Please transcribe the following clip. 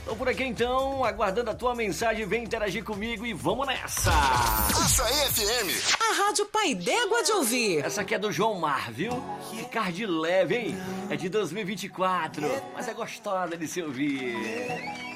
Tô por aqui então, aguardando a tua mensagem, vem interagir comigo e vamos nessa! Açaí FM, A Rádio Pai d'Égua de ouvir. Essa aqui é do João Mar, viu? Ficar de leve, hein? É de 2024, mas é gostosa de se ouvir.